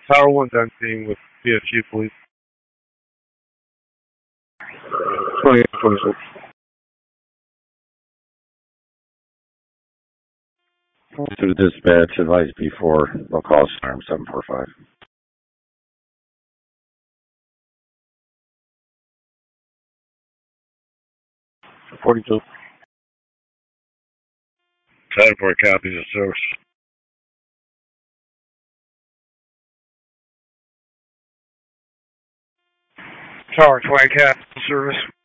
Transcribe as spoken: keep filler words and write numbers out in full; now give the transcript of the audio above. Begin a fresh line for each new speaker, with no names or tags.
Tower one Densing with B F G, please. twenty-eight twenty-six.
To the dispatch, advise before they'll call Storm seven four five.
forty-two.
ten four copies of service.
Tower twenty, Castle Service.